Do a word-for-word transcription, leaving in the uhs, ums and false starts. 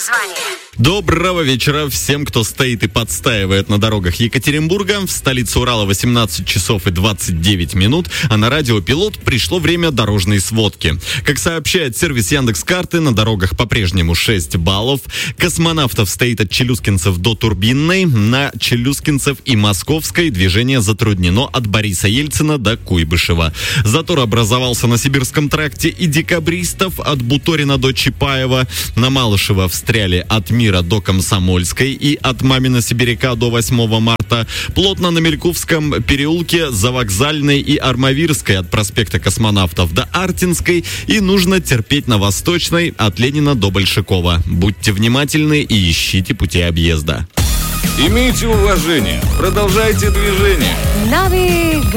название. Доброго вечера всем, кто стоит и подстаивает на дорогах Екатеринбурга. В столице Урала восемнадцать часов и двадцать девять минут, а на радио «Пилот» пришло время дорожной сводки. Как сообщает сервис Яндекс.Карты, на дорогах по-прежнему шесть баллов. Космонавтов стоит от Челюскинцев до Турбинной. На Челюскинцев и Московской движение затруднено от Бориса Ельцина до Куйбышева. Затор образовался на Сибирском тракте и Декабристов от Буторина до Чапаева. На Малышево встряли от Мира до Комсомольской и от Мамина Сибиряка до восьмого марта. Плотно на Мельковском переулке, Завокзальной и Армавирской от проспекта Космонавтов до Артинской. И нужно терпеть на Восточной от Ленина до Большакова. Будьте внимательны и ищите пути объезда. Имейте уважение, продолжайте движение. Навигация.